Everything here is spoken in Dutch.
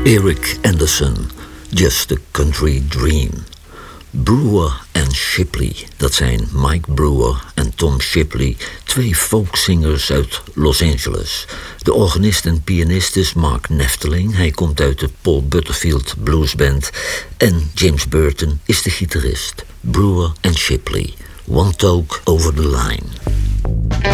Eric Anderson, Just a Country Dream. Brewer en Shipley, dat zijn Mike Brewer en Tom Shipley, twee folksingers uit Los Angeles. De organist en pianist is Mark Nefteling, hij komt uit de Paul Butterfield Blues Band. En James Burton is de gitarist. Brewer en Shipley, One Talk Over the Line.